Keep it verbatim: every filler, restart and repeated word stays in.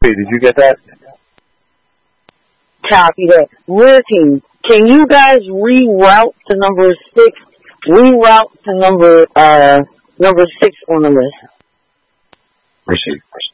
Did you get that? Copy that. Ricky, can you guys reroute to number six? Reroute to number uh number six on the list. Receive.